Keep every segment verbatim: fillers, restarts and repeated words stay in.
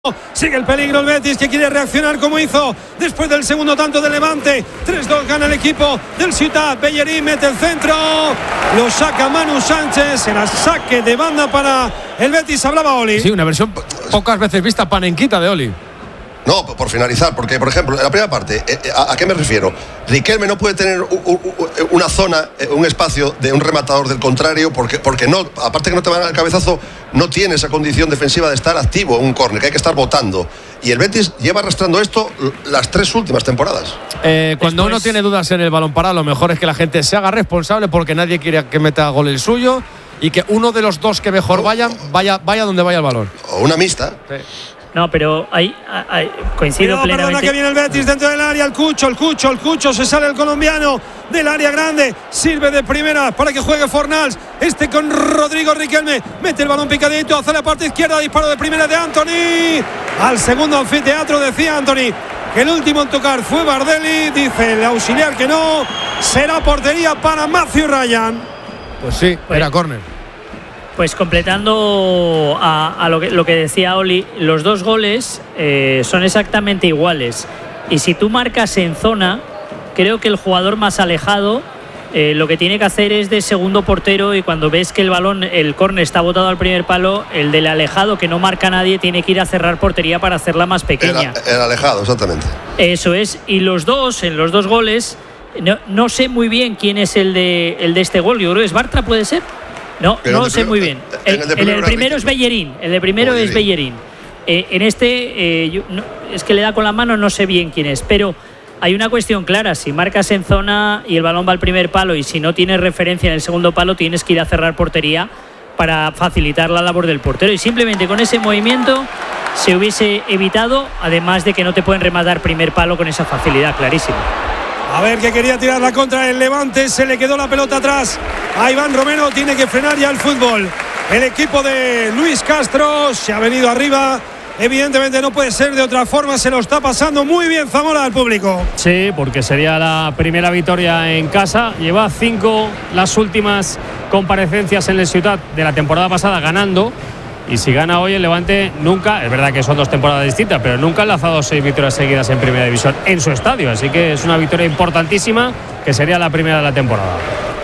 Sigue el peligro el Betis, que quiere reaccionar como hizo después del segundo tanto de Levante. tres dos gana el equipo del Ciutat. Bellerín mete el centro, lo saca Manu Sánchez. Será saque de banda para el Betis. Hablaba Oli. Sí, una versión pocas veces vista panenquita de Oli. No, por finalizar, porque por ejemplo, en la primera parte, ¿a, a qué me refiero? Riquelme no puede tener u, u, una zona, un espacio de un rematador del contrario, porque, porque no, aparte que no te van al cabezazo, no tiene esa condición defensiva de estar activo en un córner, que hay que estar botando. Y el Betis lleva arrastrando esto las tres últimas temporadas. Eh, cuando Después, uno tiene dudas en el balón parado, lo mejor es que la gente se haga responsable, porque nadie quiere que meta gol el suyo, y que uno de los dos que mejor vayan, vaya, vaya donde vaya el balón. O una mixta. Sí. No, pero hay, hay coincido Cuidado, plenamente. perdona, que viene el Betis dentro del área. El Cucho, el Cucho, el Cucho. Se sale el colombiano del área grande. Sirve de primera para que juegue Fornals. Este con Rodrigo Riquelme. Mete el balón picadito hacia la parte izquierda. Disparo de primera de Anthony. Al segundo anfiteatro, decía Anthony que el último en tocar fue Bardelli. Dice el auxiliar que no. Será portería para Matthew Ryan. Pues sí, Pues, era córner. Pues completando a, a lo, que, lo que decía Oli, los dos goles eh, son exactamente iguales. Y si tú marcas en zona, creo que el jugador más alejado eh, lo que tiene que hacer es de segundo portero, y cuando ves que el balón, el córner está botado al primer palo, el del alejado, que no marca nadie, tiene que ir a cerrar portería para hacerla más pequeña. El, el alejado, exactamente. Eso es. Y los dos, en los dos goles, no, no sé muy bien quién es el de, el de este gol. Yo creo que es Bartra, ¿puede ser? No, Pero no el sé primero, muy bien. el, El, el de el primero, del primero es Riquelme. Bellerín. El de primero Bellerín. es Bellerín. Eh, en este, eh, yo, no, es que le da con la mano, no sé bien quién es. Pero hay una cuestión clara. Si marcas en zona y el balón va al primer palo, y si no tienes referencia en el segundo palo, tienes que ir a cerrar portería para facilitar la labor del portero. Y simplemente con ese movimiento se hubiese evitado, además de que no te pueden rematar primer palo con esa facilidad, clarísimo. A ver, que quería tirar la contra el Levante. Se le quedó la pelota atrás a Iván Romero. Tiene que frenar ya el fútbol. El equipo de Luis Castro se ha venido arriba. Evidentemente no puede ser de otra forma. Se lo está pasando muy bien Zamora al público. Sí, porque sería la primera victoria en casa. Lleva cinco las últimas comparecencias en el Ciutat de la temporada pasada ganando. Y si gana hoy el Levante, nunca, es verdad que son dos temporadas distintas, pero nunca ha lanzado seis victorias seguidas en Primera División en su estadio. Así que es una victoria importantísima, que sería la primera de la temporada.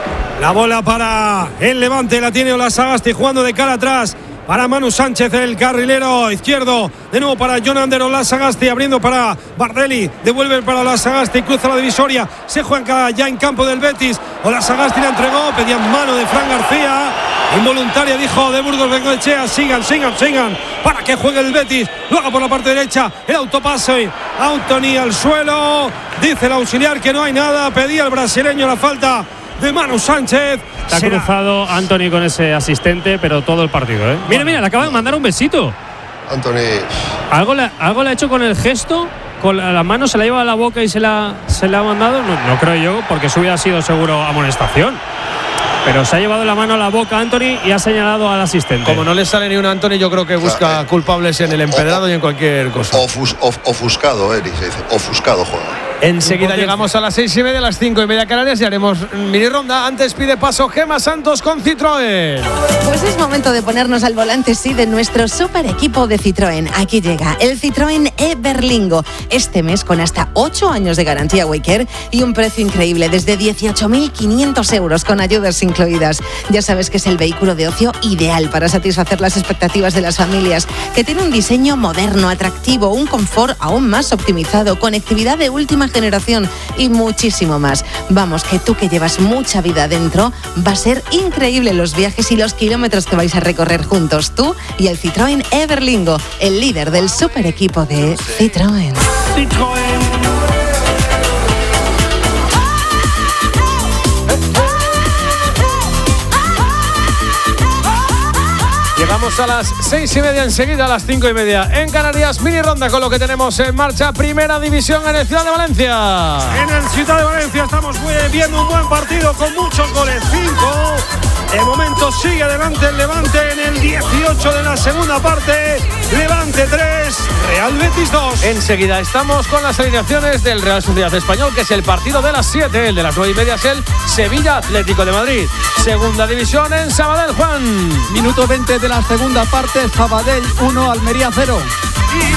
La bola para el Levante, la tiene Ola Sagasti jugando de cara atrás para Manu Sánchez, el carrilero izquierdo. De nuevo para Jonander Ola Sagasti, abriendo para Bardelli. Devuelve para Ola Sagasti, cruza la divisoria. Se juega ya en campo del Betis. Ola Sagasti la entregó, pedía mano de Fran García. Involuntaria, dijo de Burgos Bengoechea. Sigan, sigan, sigan. Para que juegue el Betis. Lo haga por la parte derecha. El autopase. Anthony al suelo. Dice el auxiliar que no hay nada. Pedía el brasileño la falta de Manu Sánchez. Está Será. cruzado Anthony con ese asistente, pero todo el partido, ¿eh? Mira, mira, le acaba de mandar un besito. Anthony. Algo le, algo le ha hecho con el gesto, con la, la mano, se la lleva a la boca y se la, se la ha mandado. No, no creo yo, porque eso hubiera sido seguro amonestación. Pero se ha llevado la mano a la boca Anthony y ha señalado al asistente. Como no le sale ni un Anthony, yo creo que busca Claro, eh. culpables en el empedrado y en cualquier cosa. Ofus, of, ofuscado, Eri, se dice. Ofuscado, juega. Enseguida llegamos a las seis y media, a las cinco y media Canarias, y haremos mini ronda. Antes pide paso Gemma Santos con Citroën. Pues es momento de ponernos al volante, sí, de nuestro super equipo de Citroën. Aquí llega el Citroën e-Berlingo. Este mes con hasta ocho años de garantía Waycare y un precio increíble desde dieciocho mil quinientos euros con ayudas incluidas. Ya sabes que es el vehículo de ocio ideal para satisfacer las expectativas de las familias, que tiene un diseño moderno, atractivo, un confort aún más optimizado, conectividad de última generación y muchísimo más. Vamos, que tú que llevas mucha vida dentro, va a ser increíble los viajes y los kilómetros que vais a recorrer juntos, tú y el Citroën e-Berlingo, el líder del super equipo de Citroën. Citroën. Llegamos a las seis y media, enseguida a las cinco y media en Canarias. Mini ronda con lo que tenemos en marcha. Primera división en el Ciudad de Valencia. En el Ciudad de Valencia estamos viendo un buen partido con muchos goles. Cinco. De momento sigue adelante el Levante en el dieciocho de la segunda parte. Levante tres, Real Betis dos. Enseguida estamos con las alineaciones del Real Sociedad Español, que es el partido de las siete. El de las nueve y media es el Sevilla Atlético de Madrid. Segunda división en Sabadell, Juan. Minuto veinte de la segunda parte, Sabadell uno, Almería cero.